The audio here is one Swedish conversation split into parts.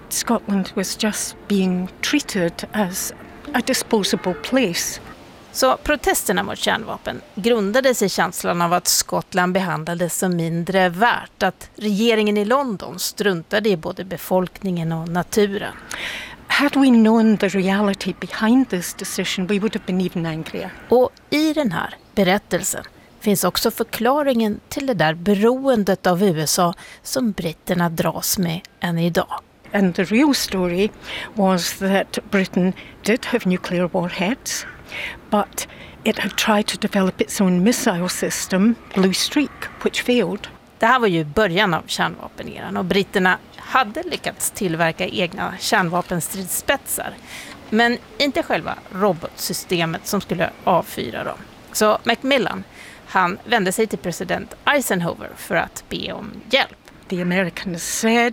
Scotland was just being treated as a disposable place. Så protesterna mot kärnvapen grundades i känslan av att Skottland behandlades som mindre värt, att regeringen i London struntade i både befolkningen och naturen. Had we known the reality behind this decision, we would have been even angrier. Och i den här berättelsen finns också förklaringen till det där beroendet av USA som britterna dras med än idag. And the real story was that Britain did have nuclear warheads, but it had tried to develop its own missile system, Blue Streak, which failed. Det här var ju början av kärnvapeneran och britterna hade lyckats tillverka egna kärnvapenstridsspetsar, men inte själva robotsystemet som skulle avfyra dem. Så Macmillan, han vände sig till president Eisenhower för att be om hjälp. The Americans said,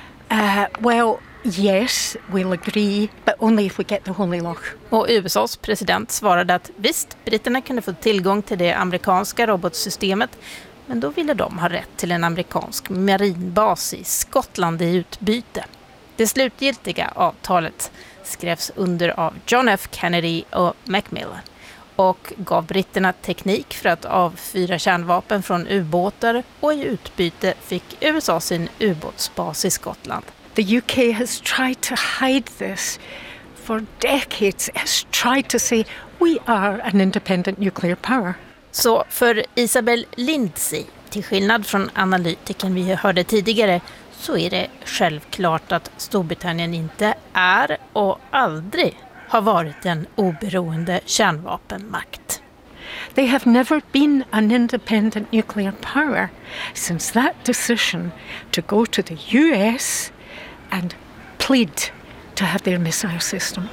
well, yes, we'll agree, but only if we get the Holy Loch. Och USAs president svarade att visst, britterna kunde få tillgång till det amerikanska robotsystemet, men då ville de ha rätt till en amerikansk marinbas i Skottland i utbyte. Det slutgiltiga avtalet skrevs under av John F. Kennedy och Macmillan och gav britterna teknik för att avfyra kärnvapen från ubåtar, och i utbyte fick USA sin ubåtsbas i Skottland. The UK has tried to hide this for decades. It has tried to say we are an independent nuclear power. Så för Isabel Lindsay, till skillnad från analytiken vi hörde tidigare, så är det självklart att Storbritannien inte är och aldrig har varit en oberoende kärnvapenmakt. They have never been an independent nuclear power since that decision to go to the US and plead to have their missile system.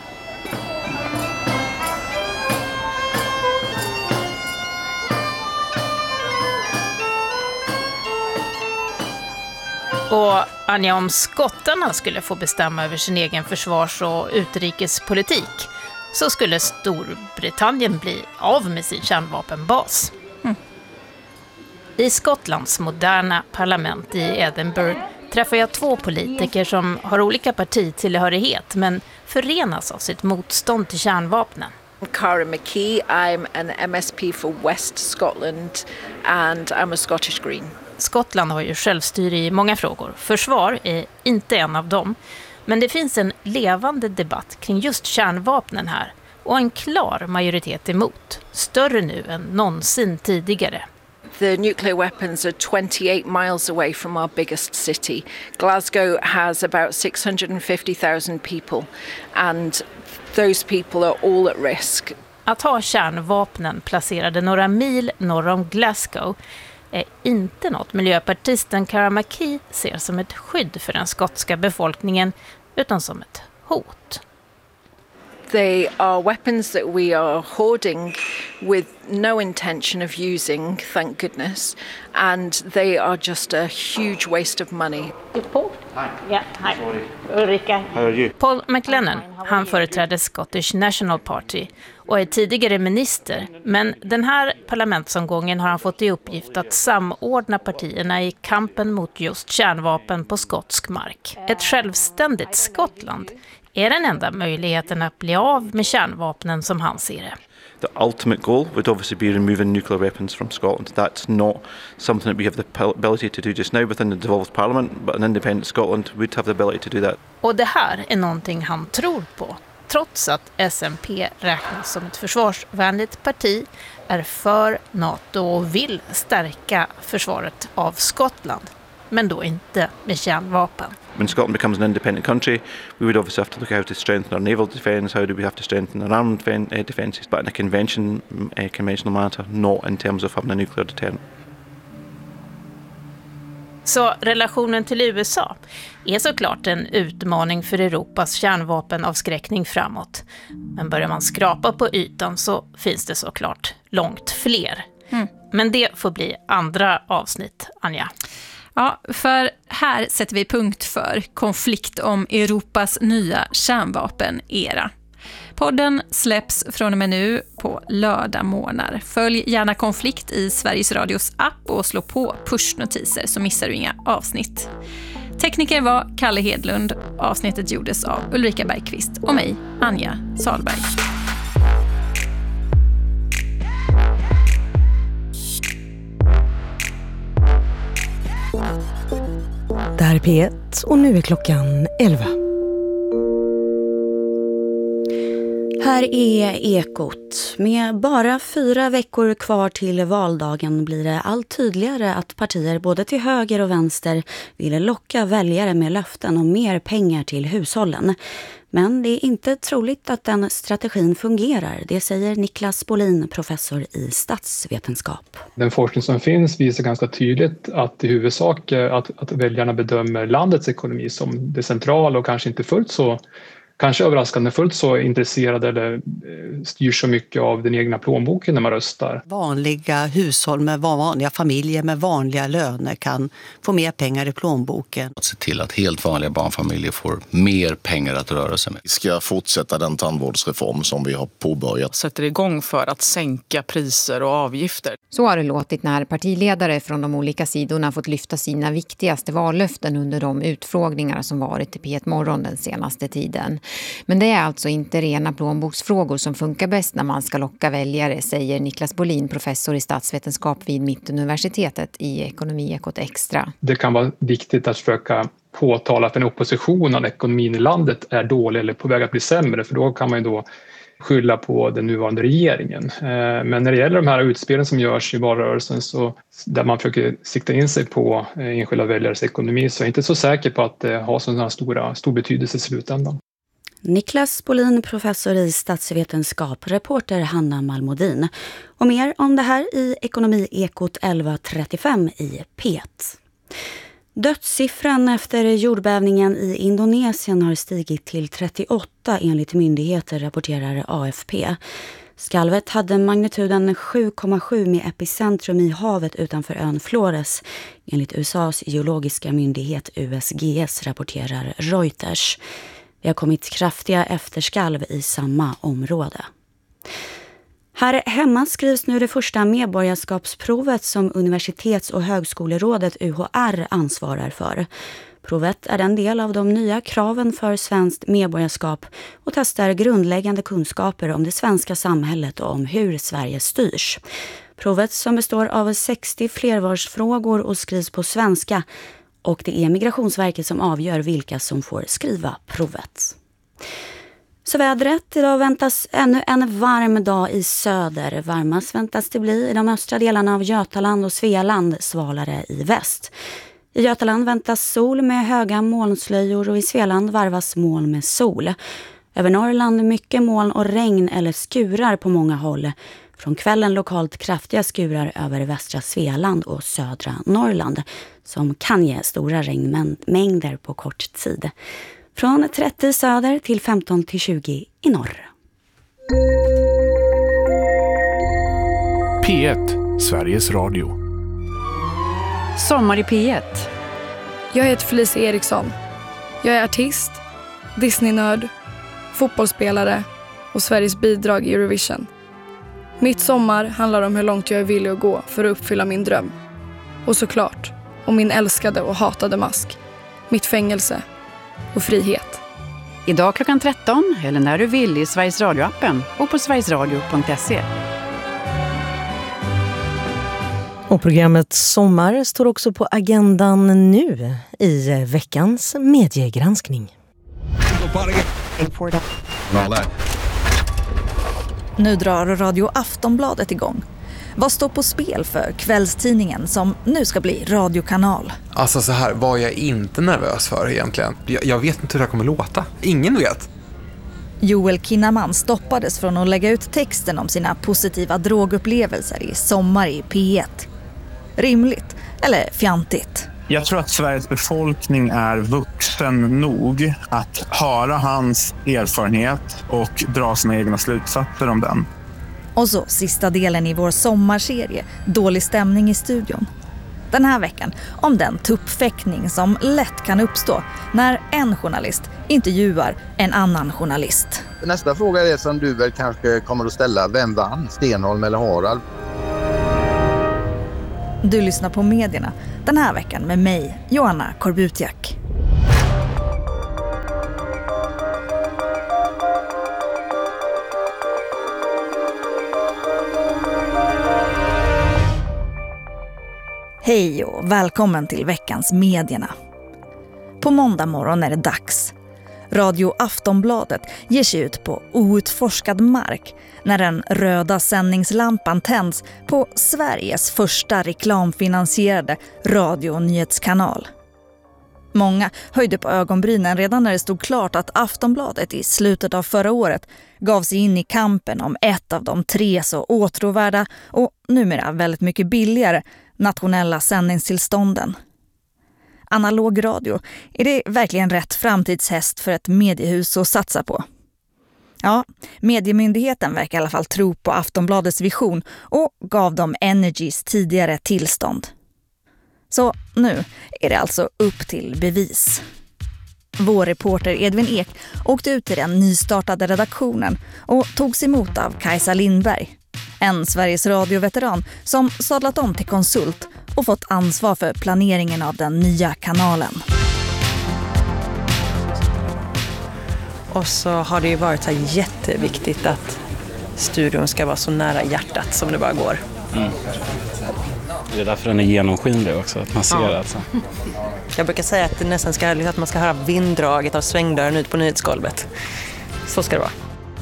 Och Anja, om skottarna skulle få bestämma över sin egen försvars- och utrikespolitik så skulle Storbritannien bli av med sin kärnvapenbas. I Skottlands moderna parlament i Edinburgh träffar jag två politiker som har olika partitillhörighet men förenas av sitt motstånd till kärnvapnen. Cara McKee, I'm an MSP for West Scotland and I'm a Scottish Green. Skottland har ju självstyre i många frågor. Försvar är inte en av dem. Men det finns en levande debatt kring just kärnvapnen här. Och en klar majoritet emot. Större nu än någonsin tidigare. The nuclear weapons are 28 miles away from our biggest city. Glasgow has about 650,000 people and those people are all at risk. Att ha kärnvapnen placerade några mil norr om Glasgow är inte något miljöpartisten Cara McKee ser som ett skydd för den skotska befolkningen utan som ett hot. They are weapons that we are hoarding with no intention of using, thank goodness, and they are just a huge waste of money. Paul? Ja, hej. Ulrika. How are you? Paul McLennan, han företräder Scottish National Party och är tidigare minister, men den här parlamentsomgången har han fått i uppgift att samordna partierna i kampen mot just kärnvapen på skotsk mark. Ett självständigt Skottland är den enda möjligheten att bli av med kärnvapnen som han ser det. The ultimate goal would obviously be removing nuclear weapons from Scotland. That's not something that we have the ability to do just now within the devolved parliament, but an independent Scotland would have the ability to do that. Och det här är någonting han tror på. Trots att SNP räknas som ett försvarsvänligt parti, är för NATO och vill stärka försvaret av Skottland. Men då inte med kärnvapen. When Scotland becomes an independent country, we would obviously have to look at how to strengthen our naval defence, how do we have to strengthen our armed defences, but in a conventional matter, not in terms of having a nuclear deterrent. Så relationen till USA är såklart en utmaning för Europas kärnvapenavskräckning framåt. Men börjar man skrapa på ytan så finns det såklart långt fler. Men det får bli andra avsnitt, Anja. Ja, för här sätter vi punkt för konflikt om Europas nya kärnvapenera. Podden släpps från och med nu på lördag morgnar. Följ gärna Konflikt i Sveriges Radios app och slå på pushnotiser så missar du inga avsnitt. Tekniker var Kalle Hedlund. Avsnittet gjordes av Ulrika Bergqvist och mig, Anja Salberg. Det här är P1 och nu är klockan 11. Här är Ekot. Med bara 4 veckor kvar till valdagen blir det allt tydligare att partier både till höger och vänster vill locka väljare med löften om mer pengar till hushållen. Men det är inte troligt att den strategin fungerar, det säger Niklas Bolin, professor i statsvetenskap. Den forskning som finns visar ganska tydligt att i huvudsak att väljarna bedömer landets ekonomi som det centrala och kanske inte fullt så, kanske överraskande fullt så intresserade eller styr så mycket av den egna plånboken när man röstar. Vanliga hushåll med vanliga familjer med vanliga löner kan få mer pengar i plånboken. Att se till att helt vanliga barnfamiljer får mer pengar att röra sig med. Vi ska fortsätta den tandvårdsreform som vi har påbörjat. Sätter igång för att sänka priser och avgifter. Så har det låtit när partiledare från de olika sidorna fått lyfta sina viktigaste vallöften under de utfrågningar som varit i P1 Morgon den senaste tiden. Men det är alltså inte rena plånboksfrågor som funkar bäst när man ska locka väljare, säger Niklas Bolin, professor i statsvetenskap vid Mittuniversitetet i Ekonomiekot Extra. Det kan vara viktigt att försöka påtala att en opposition av ekonomin i landet är dålig eller på väg att bli sämre, för då kan man ju då skylla på den nuvarande regeringen. Men när det gäller de här utspelen som görs i valrörelsen så där man försöker sikta in sig på enskilda väljares ekonomi, så är jag inte så säker på att det har sån här stor betydelse i slutändan. Niklas Bolin, professor i statsvetenskap, reporter Hanna Malmodin. Och mer om det här i Ekonomiekot 11:35 i P1. Dödssiffran efter jordbävningen i Indonesien har stigit till 38 enligt myndigheter, rapporterar AFP. Skalvet hade magnituden 7,7 med epicentrum i havet utanför ön Flores. Enligt USAs geologiska myndighet USGS, rapporterar Reuters. Det har kommit kraftiga efterskalv i samma område. Här hemma skrivs nu det första medborgarskapsprovet som Universitets- och högskolerådet UHR ansvarar för. Provet är en del av de nya kraven för svenskt medborgarskap och testar grundläggande kunskaper om det svenska samhället och om hur Sverige styrs. Provet, som består av 60 flervalsfrågor och skrivs på svenska, och det är Migrationsverket som avgör vilka som får skriva provet. Så vädret, idag väntas ännu en varm dag i söder. Varmast väntas det bli i de östra delarna av Götaland och Svealand, svalare i väst. I Götaland väntas sol med höga molnslöjor och i Svealand varvas moln med sol. Över Norrland mycket moln och regn eller skurar på många håll. Från kvällen lokalt kraftiga skurar över västra Svealand och södra Norrland som kan ge stora regnmängder på kort tid. Från 30 söder till 15 till 20 i norr. P1, Sveriges Radio. Sommar i P1. Jag heter Felicia Eriksson. Jag är artist, Disney-nörd, fotbollsspelare och Sveriges bidrag i Eurovision. Mitt sommar handlar om hur långt jag är villig att gå för att uppfylla min dröm. Och såklart om min älskade och hatade mask, mitt fängelse och frihet. Idag klockan 13 eller när du vill i Sveriges Radio-appen och på sverigesradio.se. Och programmet Sommar står också på agendan nu i veckans mediegranskning. Nu drar Radio Aftonbladet igång. Vad står på spel för kvällstidningen som nu ska bli radiokanal? Alltså så här, vad jag inte nervös för egentligen. Jag vet inte hur det kommer låta. Ingen vet. Joel Kinnaman stoppades från att lägga ut texten om sina positiva drogupplevelser i Sommar i P1. Rimligt eller fjantigt? Jag tror att Sveriges befolkning är vuxen nog att höra hans erfarenhet och dra sina egna slutsatser om den. Och så sista delen i vår sommarserie, Dålig stämning i studion. Den här veckan om den tuppfäktning som lätt kan uppstå när en journalist intervjuar en annan journalist. Nästa fråga är som du väl kanske kommer att ställa. Vem vann? Stenholm eller Harald? Du lyssnar på medierna den här veckan med mig, Joanna Korbutiak. Hej och välkommen till veckans Medierna. På måndag morgon är det dags. Radio Aftonbladet ger sig ut på outforskad mark när den röda sändningslampan tänds på Sveriges första reklamfinansierade radio- och nyhetskanal. Många höjde på ögonbrynen redan när det stod klart att Aftonbladet i slutet av förra året gav sig in i kampen om ett av de 3 så åtråvärda och numera väldigt mycket billigare nationella sändningstillstånden. Analog radio, är det verkligen rätt framtidshäst för ett mediehus att satsa på? Ja, Mediemyndigheten verkar i alla fall tro på Aftonbladets vision och gav dem Energys tidigare tillstånd. Så nu är det alltså upp till bevis. Vår reporter Edvin Ek åkte ut till den nystartade redaktionen och togs emot av Kajsa Lindberg, en Sveriges Radio-veteran som sadlat om till konsult och fått ansvar för planeringen av den nya kanalen. Och så har det ju varit så jätteviktigt att studion ska vara så nära hjärtat som det bara går. Mm. Det är därför den är genomskinlig också, att man ser det alltså. Jag brukar säga att det nästan ska, att man ska höra vinddraget av svängdörren ut på nyhetsgolvet. Så ska det vara.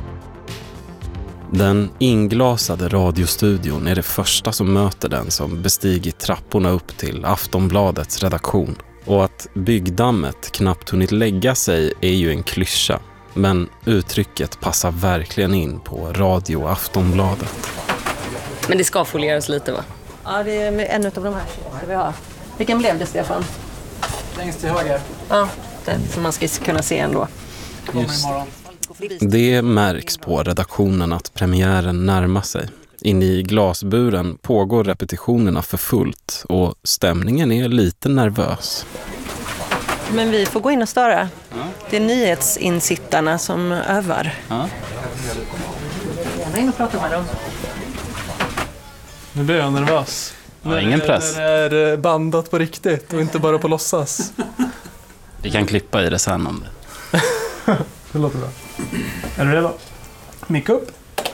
Den inglasade radiostudion är det första som möter den som bestigit trapporna upp till Aftonbladets redaktion. Och att byggdammet knappt hunnit lägga sig är ju en klyscha. Men uttrycket passar verkligen in på Radio Aftonbladet. Men det ska folieras lite, va? Ja, det är en av de här vi har. Vilken blev det, Stefan? Längst till höger. Ja, den som man ska kunna se ändå. Just. Det märks på redaktionen att premiären närmar sig. Inne i glasburen pågår repetitionerna för fullt och stämningen är lite nervös. Men vi får gå in och störa. Ja. Det är nyhetsinsittarna som övar. Ja. Gärna in och prata med dem. Nu blir jag nervös. Ja, ingen press. När det är bandat på riktigt och inte bara på låtsas. Vi kan klippa i det sen om det. Det låter bra. Är du redo? Mick upp.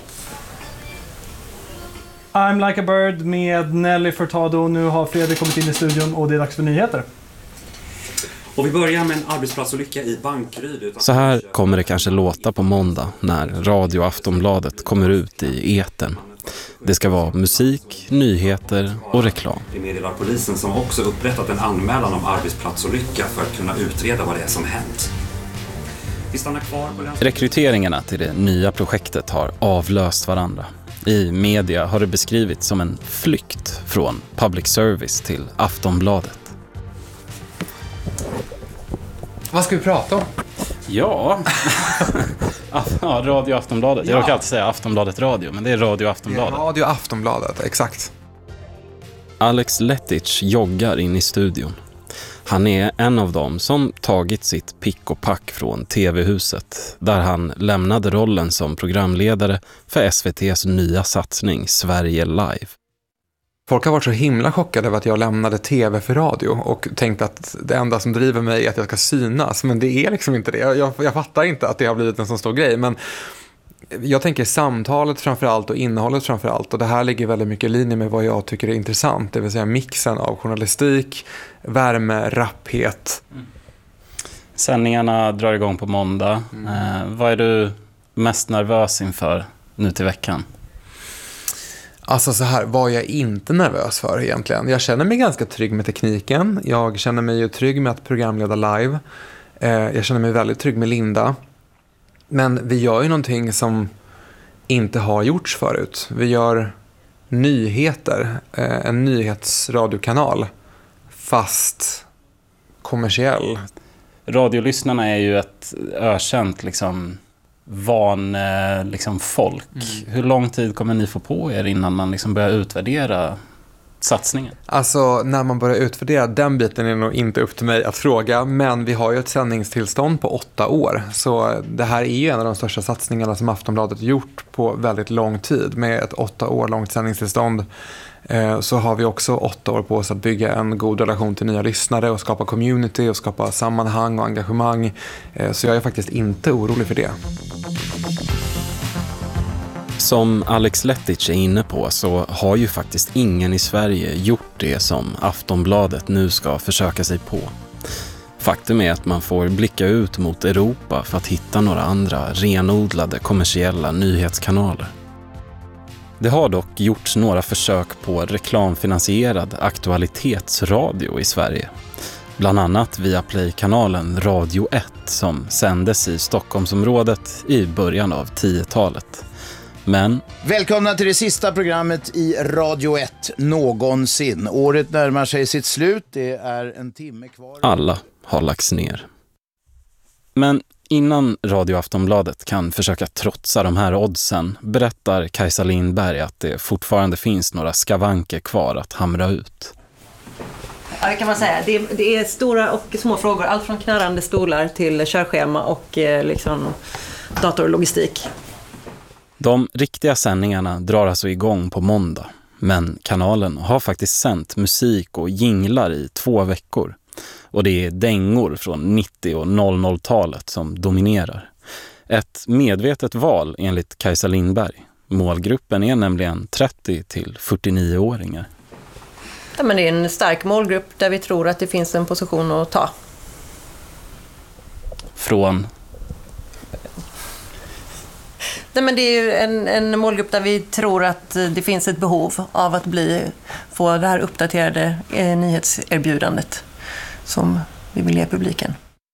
I'm like a bird med Nelly Furtado. Nu har Fredrik kommit in i studion och det är dags för nyheter. Och vi börjar med en arbetsplatsolycka i Bankeryd. Så här kommer det kanske låta på måndag när Radio Aftonbladet kommer ut i etern. Det ska vara musik, nyheter och reklam. Det meddelar polisen som också upprättat en anmälan om arbetsplatsolycka för att kunna utreda vad det är som hänt. Vi stannar kvar på Rekryteringarna till det nya projektet har avlöst varandra. I media har det beskrivits som en flykt från public service till Aftonbladet. Vad ska vi prata om? Ja, Radio Aftonbladet. Jag råkar alltid säga Aftonbladet Radio, men det är Radio Aftonbladet. Ja, Radio Aftonbladet, exakt. Alex Lettich joggar in i studion. Han är en av dem som tagit sitt pick och pack från TV-huset, där han lämnade rollen som programledare för SVT:s nya satsning Sverige Live. Folk har varit så himla chockade över att jag lämnade TV för radio och tänkt att det enda som driver mig är att jag ska synas. Men det är liksom inte det. Jag fattar inte att det har blivit en sån stor grej. Men jag tänker samtalet framförallt och innehållet framförallt. Och det här ligger väldigt mycket i linje med vad jag tycker är intressant. Det vill säga mixen av journalistik, värme, rapphet. Sändningarna drar igång på måndag. Vad är du mest nervös inför nu till veckan? Alltså så här, vad jag inte nervös för egentligen. Jag känner mig ganska trygg med tekniken. Jag känner mig ju trygg med att programleda live. Jag känner mig väldigt trygg med Linda. Men vi gör ju någonting som inte har gjorts förut. Vi gör nyheter, en nyhetsradiokanal, fast kommersiell. Radiolyssnarna är ju ett ökänt folk. Hur lång tid kommer ni få på er innan man börjar utvärdera satsningen? Alltså när man börjar utvärdera, den biten är nog inte upp till mig att fråga, men vi har ju ett sändningstillstånd på 8 år. Så det här är ju en av de största satsningarna som Aftonbladet gjort på väldigt lång tid. Med ett 8 år långt sändningstillstånd så har vi också 8 år på oss att bygga en god relation till nya lyssnare och skapa community och skapa sammanhang och engagemang. Så jag är faktiskt inte orolig för det. Som Alex Letic är inne på så har ju faktiskt ingen i Sverige gjort det som Aftonbladet nu ska försöka sig på. Faktum är att man får blicka ut mot Europa för att hitta några andra renodlade kommersiella nyhetskanaler. Det har dock gjorts några försök på reklamfinansierad aktualitetsradio i Sverige. Bland annat via Play-kanalen Radio 1 som sändes i Stockholmsområdet i början av 10-talet. Men... Välkomna till det sista programmet i Radio 1 någonsin. Året närmar sig sitt slut, det är en timme kvar. Alla har lagts ner. Men innan Radio Aftonbladet kan försöka trotsa de här oddsen berättar Kajsa Lindberg att det fortfarande finns några skavanker kvar att hamra ut. Ja, det kan man säga. Det är stora och små frågor. Allt från knarrande stolar till körschema och liksom dator och logistik. De riktiga sändningarna drar alltså igång på måndag. Men kanalen har faktiskt sänt musik och jinglar i 2 veckor. Och det är dängor från 90- och 00-talet som dominerar. Ett medvetet val enligt Kajsa Lindberg. Målgruppen är nämligen 30 till 49-åringar. Ja, men det är en stark målgrupp där vi tror att det finns en position att ta. Från? Nej, men det är ju en målgrupp där vi tror att det finns ett behov av att få det här uppdaterade nyhetserbjudandet som vi vill ge publiken.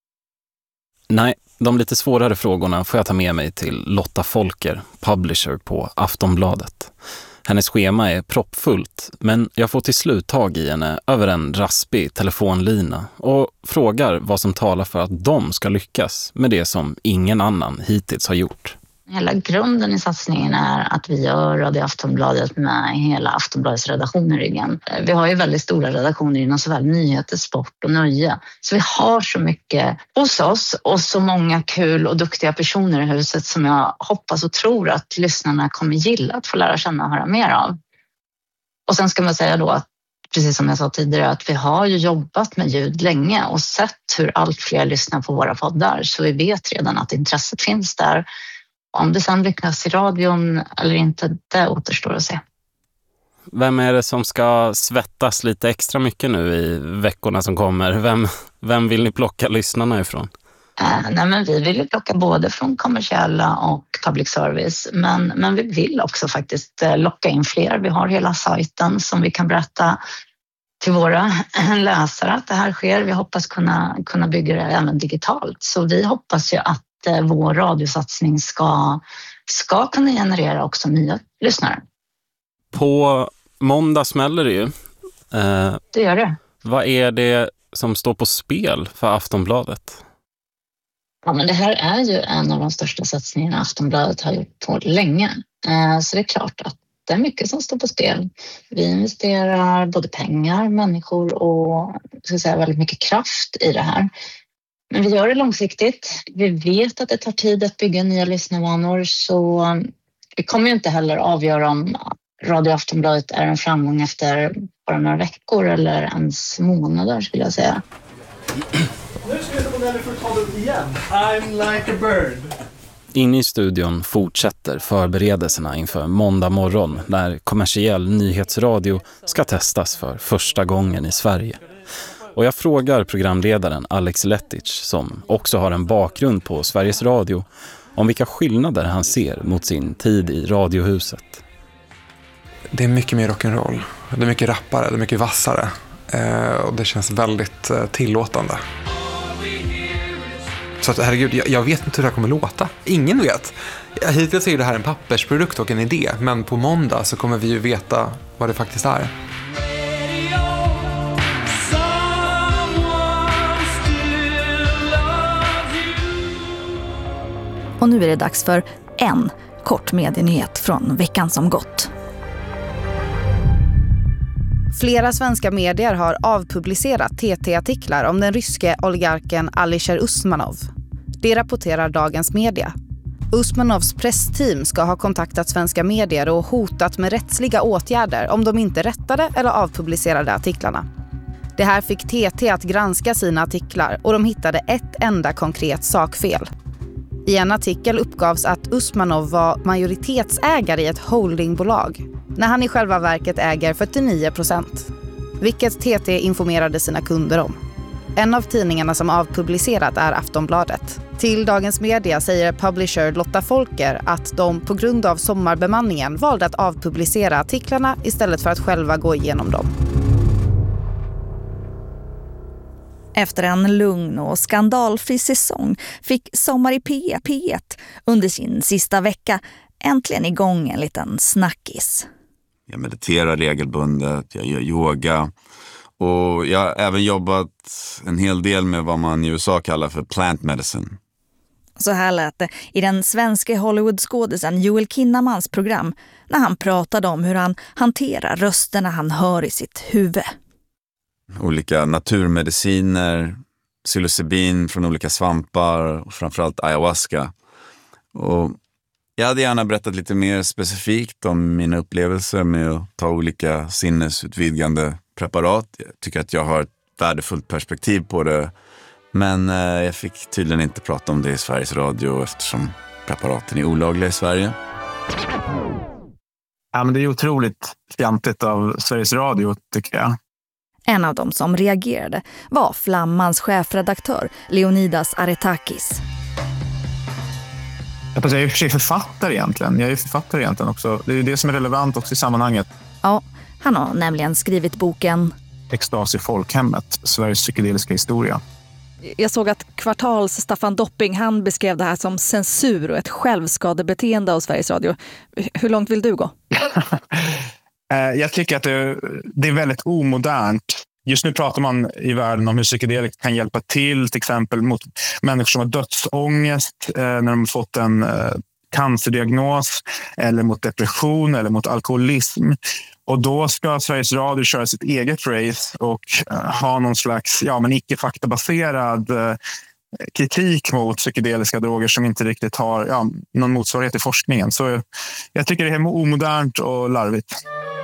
Nej, de lite svårare frågorna får jag ta med mig till Lotta Folker, publisher på Aftonbladet. Hennes schema är proppfullt, men jag får till slut tag i henne över en raspig telefonlina och frågar vad som talar för att de ska lyckas med det som ingen annan hittills har gjort. Hela grunden i satsningen är att vi gör Radio Aftonbladet med hela Aftonbladets redaktion i ryggen. Vi har ju väldigt stora redaktioner inom såväl nyheter, sport och nöje. Så vi har så mycket hos oss och så många kul och duktiga personer i huset som jag hoppas och tror att lyssnarna kommer gilla att få lära känna och höra mer av. Och sen ska man säga då att, precis som jag sa tidigare, att vi har ju jobbat med ljud länge och sett hur allt fler lyssnar på våra poddar. Så vi vet redan att intresset finns där. Om det sen lyckas i radion eller inte, det återstår att se. Vem är det som ska svettas lite extra mycket nu i veckorna som kommer? Vem vill ni plocka lyssnarna ifrån? Nej, men vi vill ju plocka både från kommersiella och public service. Men vi vill också faktiskt locka in fler. Vi har hela sajten som vi kan berätta till våra läsare att det här sker. Vi hoppas kunna bygga det även digitalt. Så vi hoppas ju att vår radiosatsning ska kunna generera också nya lyssnare. På måndag smäller det ju. Det gör det. Vad är det som står på spel för Aftonbladet? Ja, men det här är ju en av de största satsningarna Aftonbladet har gjort på länge. Så det är klart att det är mycket som står på spel. Vi investerar både pengar, människor och väldigt mycket kraft i det här. Men vi gör det långsiktigt. Vi vet att det tar tid att bygga nya lyssnarvanor, så vi kommer ju inte heller avgöra om Radio Aftonbladet är en framgång efter bara några veckor eller ens månader, skulle jag säga. Nu ska vi få Nelly för att ta det igen. I'm like a bird. Inne i studion fortsätter förberedelserna inför måndag morgon när kommersiell nyhetsradio ska testas för första gången i Sverige. Och jag frågar programledaren Alex Letic, som också har en bakgrund på Sveriges Radio, om vilka skillnader han ser mot sin tid i radiohuset. Det är mycket mer rock'n'roll. Det är mycket rappare, det är mycket vassare. Och det känns väldigt tillåtande. Så att, herregud, jag vet inte hur det här kommer låta. Ingen vet. Hittills är det här en pappersprodukt och en idé. Men på måndag så kommer vi ju veta vad det faktiskt är. Och nu är det dags för en kort medienyhet från veckan som gått. Flera svenska medier har avpublicerat TT-artiklar om den ryske oligarken Alisher Usmanov. Det rapporterar Dagens Media. Usmanovs pressteam ska ha kontaktat svenska medier och hotat med rättsliga åtgärder om de inte rättade eller avpublicerade artiklarna. Det här fick TT att granska sina artiklar och de hittade ett enda konkret sakfel. I en artikel uppgavs att Usmanov var majoritetsägare i ett holdingbolag när han i själva verket äger 49%, vilket TT informerade sina kunder om. En av tidningarna som avpublicerat är Aftonbladet. Till Dagens Media säger publisher Lotta Folker att de på grund av sommarbemanningen valde att avpublicera artiklarna istället för att själva gå igenom dem. Efter en lugn och skandalfri säsong fick Sommar i P1 under sin sista vecka äntligen igång en liten snackis. Jag mediterar regelbundet, jag gör yoga och jag har även jobbat en hel del med vad man i USA kallar för plant medicine. Så här lät det i den svenska Hollywood-skådisen Joel Kinnamans program när han pratade om hur han hanterar rösterna han hör i sitt huvud. Olika naturmediciner, psilocybin från olika svampar och framförallt ayahuasca. Och jag hade gärna berättat lite mer specifikt om mina upplevelser med att ta olika sinnesutvidgande preparat. Jag tycker att jag har ett värdefullt perspektiv på det. Men jag fick tydligen inte prata om det i Sveriges Radio eftersom preparaten är olagliga i Sverige. Ja, men det är otroligt fjantigt av Sveriges Radio, tycker jag. En av dem som reagerade var Flammans chefredaktör Leonidas Aretakis. Jag är ju för sig författare egentligen. Jag är författare egentligen också. Det är ju det som är relevant också i sammanhanget. Ja, han har nämligen skrivit boken Extas i folkhemmet, Sveriges psykedeliska historia. Jag såg att Kvartals Staffan Dopping, han beskrev det här som censur och ett självskadebeteende av Sveriges Radio. Hur långt vill du gå? Jag tycker att det är väldigt omodernt. Just nu pratar man i världen om hur psykedelik kan hjälpa till exempel mot människor som har dödsångest när de har fått en cancerdiagnos eller mot depression eller mot alkoholism. Och då ska Sveriges Radio köra sitt eget race och ha någon slags icke-faktabaserad kritik mot psykedeliska droger som inte riktigt har någon motsvarighet i forskningen. Så jag tycker det är omodernt och larvigt.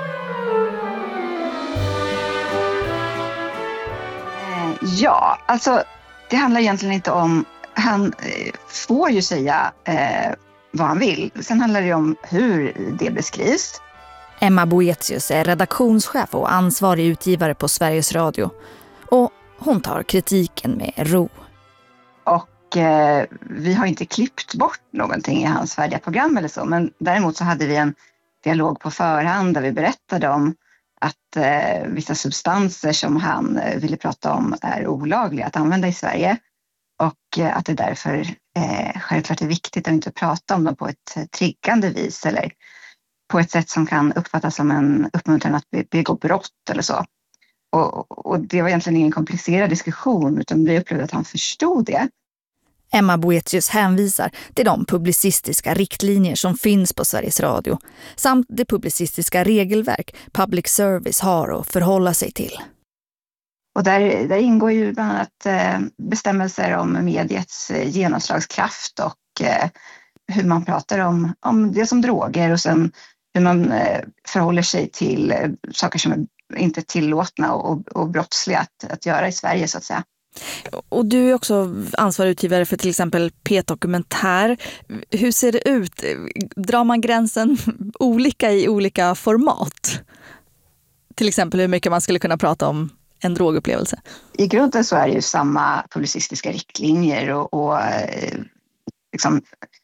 Ja, alltså det handlar egentligen inte om... Han får ju säga vad han vill. Sen handlar det om hur det beskrivs. Emma Boetius är redaktionschef och ansvarig utgivare på Sveriges Radio. Och hon tar kritiken med ro. Och vi har inte klippt bort någonting i hans färdiga program eller så. Men däremot så hade vi en dialog på förhand där vi berättade om att vissa substanser som han ville prata om är olagliga att använda i Sverige. Och att det därför självklart är viktigt att inte prata om dem på ett triggande vis eller på ett sätt som kan uppfattas som en uppmuntran att begå brott eller så. Och det var egentligen ingen komplicerad diskussion utan vi upplevde att han förstod det. Emma Boetius hänvisar till de publicistiska riktlinjer som finns på Sveriges Radio samt det publicistiska regelverk public service har att förhålla sig till. Och där ingår ju bland annat bestämmelser om mediets genomslagskraft och hur man pratar om det som droger och sen hur man förhåller sig till saker som är inte tillåtna och brottsliga att göra i Sverige så att säga. Och du är också ansvarig utgivare för till exempel P-dokumentär. Hur ser det ut? Drar man gränsen olika i olika format? Till exempel hur mycket man skulle kunna prata om en drogupplevelse? I grunden så är det ju samma publicistiska riktlinjer och liksom,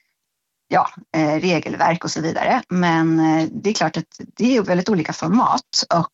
regelverk och så vidare. Men det är klart att det är väldigt olika format och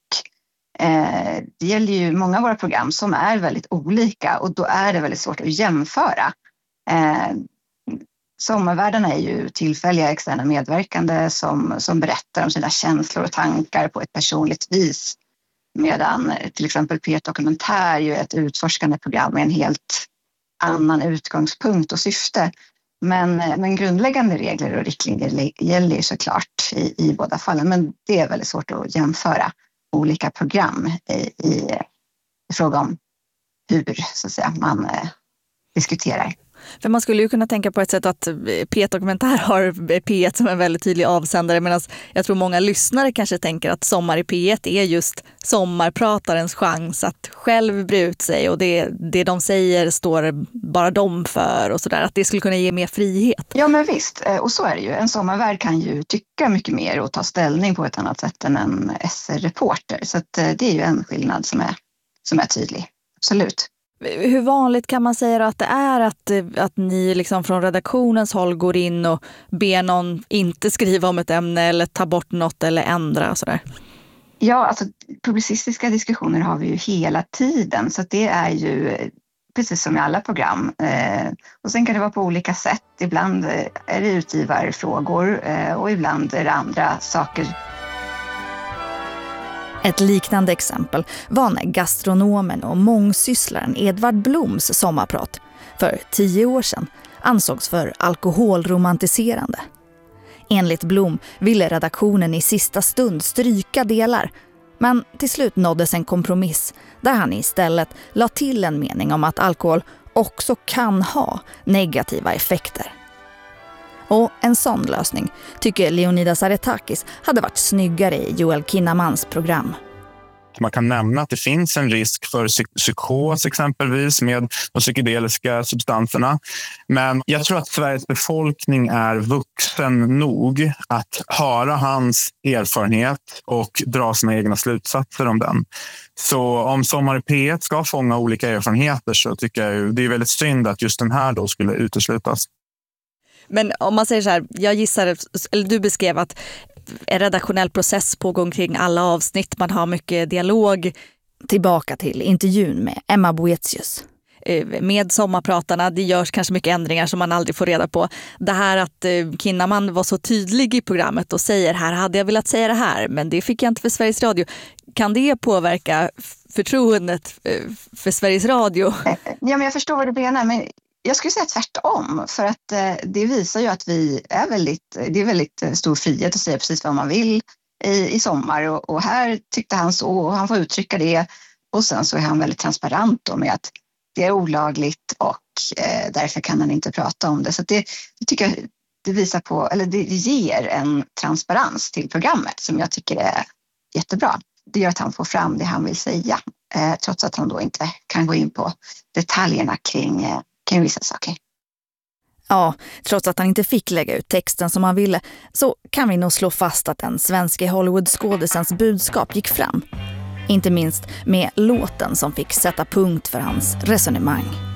det gäller ju många av våra program som är väldigt olika och då är det väldigt svårt att jämföra. Sommarvärdarna är ju tillfälliga externa medverkande som berättar om sina känslor och tankar på ett personligt vis. Medan till exempel P-dokumentär ju är ett utforskande program med en helt annan utgångspunkt och syfte. Men grundläggande regler och riktlinjer gäller ju såklart i båda fallen. Men det är väldigt svårt att jämföra olika program i fråga om hur så att säga, man diskuterar. För man skulle ju kunna tänka på ett sätt att P1-dokumentär har P1 som en väldigt tydlig avsändare, medan jag tror många lyssnare kanske tänker att Sommar i P1 är just sommarpratarens chans att själv bre ut sig, och det de säger står bara de för och sådär, att det skulle kunna ge mer frihet. Ja, men visst, och så är det ju. En sommarvärd kan ju tycka mycket mer och ta ställning på ett annat sätt än en SR-reporter, så att det är ju en skillnad som är tydlig. Absolut. Hur vanligt kan man säga att det är att ni liksom från redaktionens håll går in och ber någon inte skriva om ett ämne eller ta bort något eller ändra och sådär? Ja, alltså publicistiska diskussioner har vi ju hela tiden, så att det är ju precis som i alla program. Och sen kan det vara på olika sätt. Ibland är det utgivarfrågor och ibland är det andra saker. Ett liknande exempel var när gastronomen och mångsysslaren Edvard Bloms sommarprat för 10 år sedan ansågs för alkoholromantiserande. Enligt Blom ville redaktionen i sista stund stryka delar, men till slut nåddes en kompromiss där han istället la till en mening om att alkohol också kan ha negativa effekter. Och en sån lösning tycker Leonidas Aretakis hade varit snyggare i Joel Kinnamans program. Man kan nämna att det finns en risk för psykos exempelvis med de psykedeliska substanserna. Men jag tror att Sveriges befolkning är vuxen nog att höra hans erfarenhet och dra sina egna slutsatser om den. Så om Sommar i P1 ska fånga olika erfarenheter så tycker jag det är väldigt synd att just den här då skulle uteslutas. Men om man säger så här, jag gissar, eller du beskrev att en redaktionell process pågår kring alla avsnitt, man har mycket dialog. Tillbaka till intervjun med Emma Boetius. Med sommarpratarna, det görs kanske mycket ändringar som man aldrig får reda på. Det här att Kinnaman var så tydlig i programmet och säger här hade jag velat säga det här, men det fick jag inte för Sveriges Radio. Kan det påverka förtroendet för Sveriges Radio? Ja, men jag förstår vad du menar, men jag skulle säga tvärtom, för att det visar ju att det är väldigt stor frihet att säga precis vad man vill i sommar, och här tyckte han så och han får uttrycka det, och sen så är han väldigt transparent då med att det är olagligt och därför kan han inte prata om det. Så det tycker jag det visar på, eller det ger en transparens till programmet som jag tycker är jättebra. Det gör att han får fram det han vill säga, trots att han då inte kan gå in på detaljerna kring vissa saker. Ja, trots att han inte fick lägga ut texten som han ville, så kan vi nog slå fast att den svenska Hollywood-skådisens budskap gick fram. Inte minst med låten som fick sätta punkt för hans resonemang.